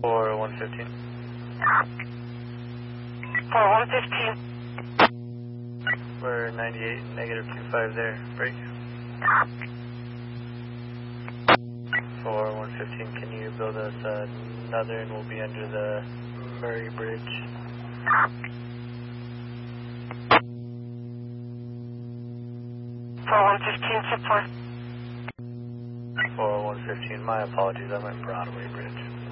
For 115. For 115. We're 98, negative 25 there. Break. For 115, can you build us another and we'll be under the Murray Bridge. For 115 support. For 115, my apologies, I meant Broadway Bridge.